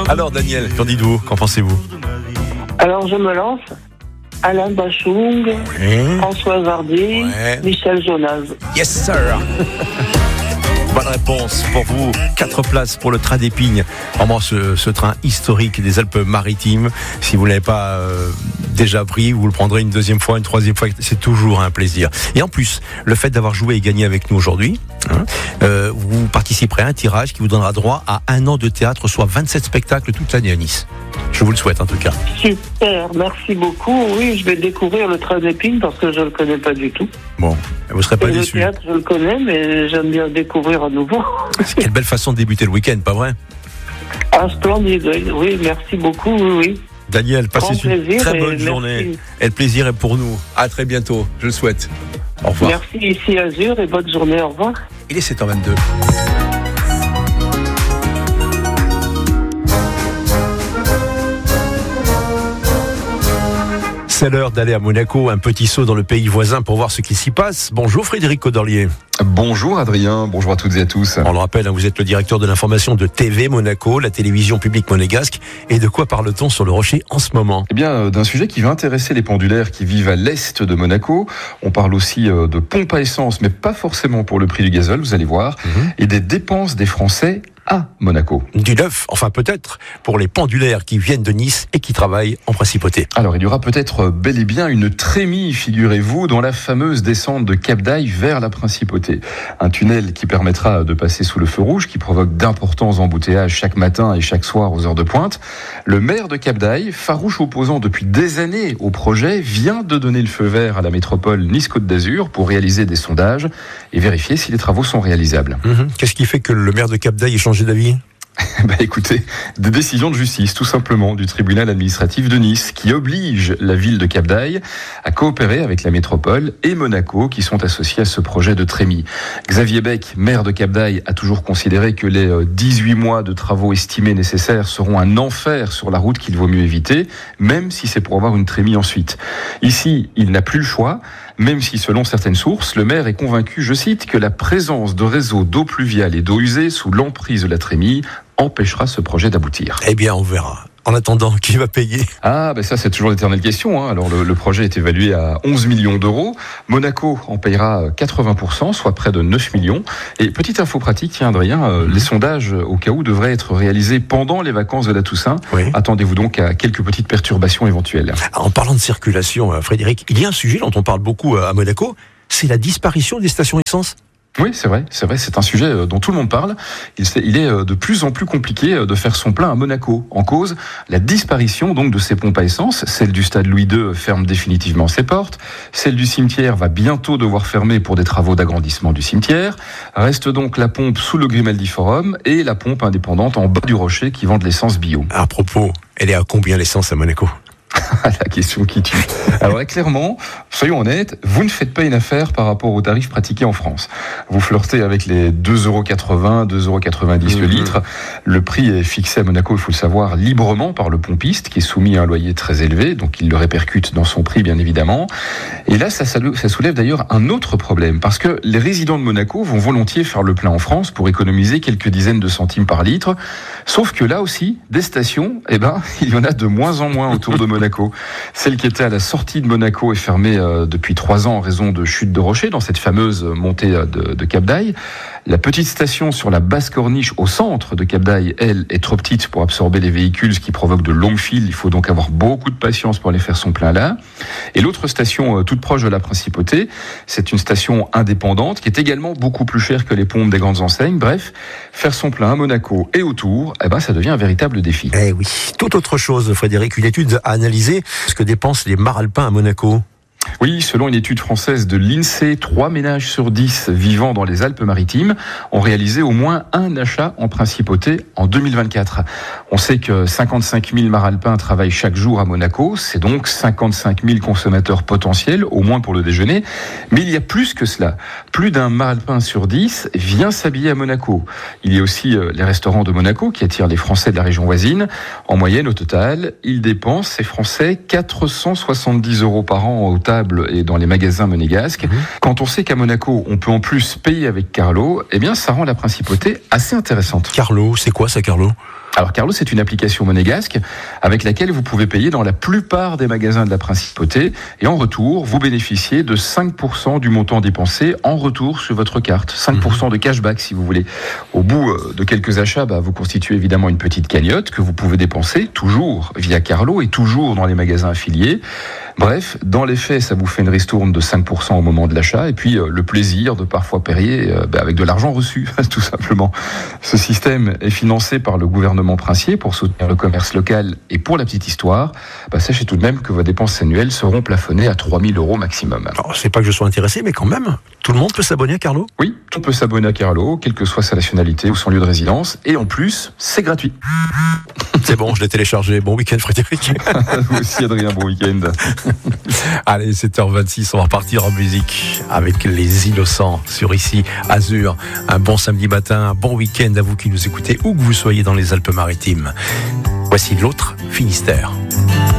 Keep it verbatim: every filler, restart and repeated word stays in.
Alors Daniel, qu'en dites-vous? Qu'en pensez-vous? Alors je me lance. Alain Bachung, Ouais. Françoise Hardy, Ouais. Michel Jonas. Yes sir. Bonne réponse pour vous. Quatre places pour le train d'Épingle. Vraiment ce, ce train historique des Alpes-Maritimes. Si vous ne l'avez pas euh, déjà pris, vous le prendrez une deuxième fois, une troisième fois. C'est toujours un plaisir. Et en plus, le fait d'avoir joué et gagné avec nous aujourd'hui, hein, euh, vous participerez à un tirage qui vous donnera droit à un an de théâtre, soit vingt-sept spectacles toute l'année à Nice. Je vous le souhaite en tout cas. Super, merci beaucoup. Oui, je vais découvrir le train d'Épingle parce que je ne le connais pas du tout. Bon, vous ne serez pas Et le déçus. théâtre, je le connais, mais j'aime bien découvrir à nouveau. Quelle belle façon de débuter le week-end, pas vrai? Ah, splendide, oui, oui, merci beaucoup, oui, oui. Daniel, passez Grand une plaisir très et bonne merci. journée. Et le plaisir est pour nous. À très bientôt, je le souhaite. Au revoir. Merci ici Azur et bonne journée, au revoir. Il est sept heures vingt-deux. C'est l'heure d'aller à Monaco, un petit saut dans le pays voisin pour voir ce qui s'y passe. Bonjour Frédéric Codorlier. Bonjour Adrien, bonjour à toutes et à tous. On le rappelle, vous êtes le directeur de l'information de T V Monaco, la télévision publique monégasque. Et de quoi parle-t-on sur le Rocher en ce moment? Eh bien, d'un sujet qui va intéresser les pendulaires qui vivent à l'est de Monaco. On parle aussi de pompes à essence, mais pas forcément pour le prix du gazole, vous allez voir, mmh. et des dépenses des Français à Monaco. Du neuf, enfin peut-être, pour les pendulaires qui viennent de Nice et qui travaillent en principauté. Alors, il y aura peut-être bel et bien une trémie, figurez-vous, dans la fameuse descente de Cap d'Aille vers la principauté. Un tunnel qui permettra de passer sous le feu rouge, qui provoque d'importants embouteillages chaque matin et chaque soir aux heures de pointe. Le maire de Cap d'Aille, farouche opposant depuis des années au projet, vient de donner le feu vert à la métropole Nice-Côte d'Azur pour réaliser des sondages et vérifier si les travaux sont réalisables. Mmh. Qu'est-ce qui fait que le maire de Cap d'Aille ait changé d'avis? Bah écoutez, des décisions de justice, tout simplement, du tribunal administratif de Nice, qui oblige la ville de Cap d'Aille à coopérer avec la métropole et Monaco, qui sont associés à ce projet de trémie. Xavier Beck, maire de Cap d'Aille, a toujours considéré que les dix-huit mois de travaux estimés nécessaires seront un enfer sur la route qu'il vaut mieux éviter, même si c'est pour avoir une trémie ensuite. Ici, il n'a plus le choix. Même si, selon certaines sources, le maire est convaincu, je cite, que la présence de réseaux d'eau pluviale et d'eau usée sous l'emprise de la trémie empêchera ce projet d'aboutir. Eh bien, on verra. En attendant, qui va payer? Ah, ben ça, c'est toujours l'éternelle question. Hein. Alors, le, le projet est évalué à onze millions d'euros. Monaco en payera quatre-vingts pour cent, soit près de neuf millions. Et petite info pratique, tiens, Adrien, euh, mmh. les sondages, au cas où, devraient être réalisés pendant les vacances de la Toussaint. Oui. Attendez-vous donc à quelques petites perturbations éventuelles. En parlant de circulation, Frédéric, il y a un sujet dont on parle beaucoup à Monaco, c'est la disparition des stations essence. Oui, c'est vrai, c'est vrai, c'est un sujet dont tout le monde parle. Il, il est de plus en plus compliqué de faire son plein à Monaco. En cause, la disparition donc de ces pompes à essence. Celle du stade Louis deux ferme définitivement ses portes. Celle du cimetière va bientôt devoir fermer pour des travaux d'agrandissement du cimetière. Reste donc la pompe sous le Grimaldi Forum et la pompe indépendante en bas du rocher qui vend de l'essence bio. À propos, elle est à combien l'essence à Monaco ? La question qui tue. Alors clairement, soyons honnêtes, vous ne faites pas une affaire par rapport aux tarifs pratiqués en France. Vous flirtez avec les deux euros quatre-vingts, deux euros quatre-vingt-dix mmh. le litre. Le prix est fixé à Monaco, il faut le savoir, librement par le pompiste qui est soumis à un loyer très élevé, donc il le répercute dans son prix bien évidemment. Et là, ça, ça soulève d'ailleurs un autre problème, parce que les résidents de Monaco vont volontiers faire le plein en France pour économiser quelques dizaines de centimes par litre. Sauf que là aussi, des stations, eh ben, il y en a de moins en moins autour de Monaco. Celle qui était à la sortie de Monaco est fermée euh, depuis trois ans en raison de chutes de rochers dans cette fameuse montée de, de Cap d'Aille. La petite station sur la basse corniche au centre de Cap d'Aille, elle, est trop petite pour absorber les véhicules, ce qui provoque de longues files. Il faut donc avoir beaucoup de patience pour aller faire son plein là. Et l'autre station euh, toute proche de la principauté, c'est une station indépendante qui est également beaucoup plus chère que les pompes des grandes enseignes. Bref, faire son plein à Monaco et autour, eh ben, ça devient un véritable défi. Eh oui, tout autre chose, Frédéric. Une étude a analysé ce que dépensent les maralpins à Monaco. Oui, selon une étude française de l'INSEE, trois ménages sur dix vivant dans les Alpes-Maritimes ont réalisé au moins un achat en principauté en deux mille vingt-quatre. On sait que cinquante-cinq mille maralpins travaillent chaque jour à Monaco, c'est donc cinquante-cinq mille consommateurs potentiels, au moins pour le déjeuner. Mais il y a plus que cela. Plus d'un maralpin sur dix vient s'habiller à Monaco. Il y a aussi les restaurants de Monaco qui attirent les Français de la région voisine. En moyenne, au total, ils dépensent, ces Français, quatre cent soixante-dix euros par an au total et dans les magasins monégasques. Mmh. Quand on sait qu'à Monaco, on peut en plus payer avec Carlo, eh bien, ça rend la principauté assez intéressante. Carlo, c'est quoi ça, Carlo ? Alors Carlo, c'est une application monégasque avec laquelle vous pouvez payer dans la plupart des magasins de la principauté et en retour, vous bénéficiez de cinq pour cent du montant dépensé en retour sur votre carte. cinq pour cent de cashback si vous voulez. Au bout de quelques achats, bah, vous constituez évidemment une petite cagnotte que vous pouvez dépenser toujours via Carlo et toujours dans les magasins affiliés. Bref, dans les faits, ça vous fait une ristourne de cinq pour cent au moment de l'achat et puis euh, le plaisir de parfois payer euh, bah, avec de l'argent reçu, tout simplement. Ce système est financé par le gouvernement princier pour soutenir le commerce local et pour la petite histoire, bah, sachez tout de même que vos dépenses annuelles seront plafonnées à trois mille euros maximum. Alors, c'est pas que je sois intéressé, mais quand même, tout le monde peut s'abonner à Carlo ? Oui, tout peut s'abonner à Carlo, quelle que soit sa nationalité ou son lieu de résidence, et en plus, c'est gratuit. C'est bon, je l'ai téléchargé. Bon week-end, Frédéric. Vous aussi, Adrien, bon week-end. Allez, sept heures vingt-six, on va repartir en musique avec les Innocents sur ici, Azur. Un bon samedi matin, un bon week-end à vous qui nous écoutez, où que vous soyez dans les Alpes-Maritimes. Voici l'autre Finistère.